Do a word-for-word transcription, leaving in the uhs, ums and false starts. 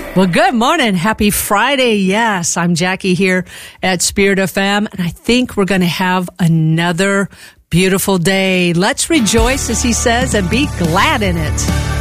Well, good morning. Happy Friday. Yes, I'm Jackie here at Spirit F M, and I think we're going to have another beautiful day. Let's rejoice, as he says, and be glad in it.